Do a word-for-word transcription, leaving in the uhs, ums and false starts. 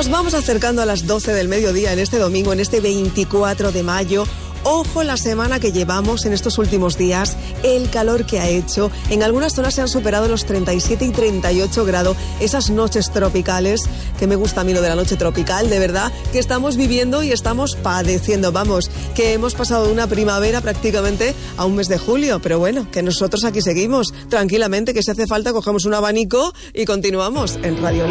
Nos vamos acercando a las doce del mediodía en este domingo, en este veinticuatro de mayo. Ojo la semana que llevamos en estos últimos días, el calor que ha hecho. En algunas zonas se han superado los treinta y siete y treinta y ocho grados, esas noches tropicales, que me gusta a mí lo de la noche tropical, de verdad, que estamos viviendo y estamos padeciendo. Vamos, que hemos pasado de una primavera prácticamente a un mes de julio, pero bueno, que nosotros aquí seguimos tranquilamente, que si hace falta cogemos un abanico y continuamos en Radio